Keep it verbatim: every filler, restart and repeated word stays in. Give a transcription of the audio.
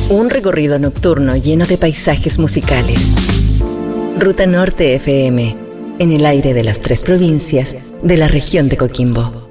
Un recorrido nocturno lleno de paisajes musicales. Ruta Norte F M, en el aire de las tres provincias de la región de Coquimbo.